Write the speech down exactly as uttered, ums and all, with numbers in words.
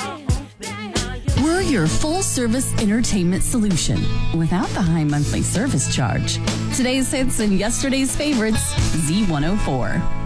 We're your full-service entertainment solution without the high monthly service charge. Today's hits and yesterday's favorites, Z one oh four.